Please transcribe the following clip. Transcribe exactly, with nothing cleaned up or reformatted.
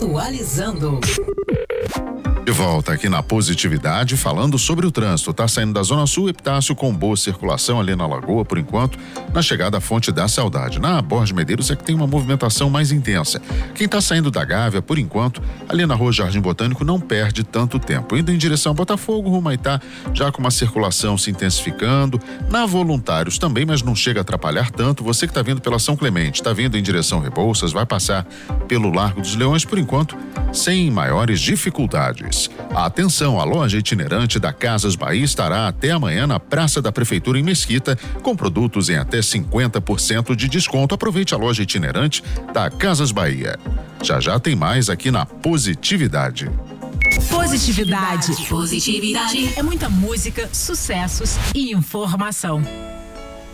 Atualizando. De volta aqui na Positividade, falando sobre o trânsito. Tá saindo da Zona Sul, Epitácio, com boa circulação ali na Lagoa, por enquanto, na chegada à Fonte da Saudade. Na Borges Medeiros é que tem uma movimentação mais intensa. Quem tá saindo da Gávea, por enquanto, ali na Rua Jardim Botânico, não perde tanto tempo. Indo em direção a Botafogo, Humaitá, já com uma circulação se intensificando. Na Voluntários também, mas não chega a atrapalhar tanto. Você que tá vindo pela São Clemente, tá vindo em direção a Rebouças, vai passar pelo Largo dos Leões, por enquanto, sem maiores dificuldades. Atenção, a loja itinerante da Casas Bahia estará até amanhã na Praça da Prefeitura em Mesquita, com produtos em até cinquenta por cento de desconto. Aproveite a loja itinerante da Casas Bahia. Já já tem mais aqui na Positividade. Positividade. Positividade. É muita música, sucessos e informação.